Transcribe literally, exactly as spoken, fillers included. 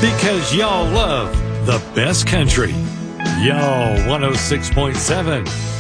Because y'all love the best country. Y'all one oh six point seven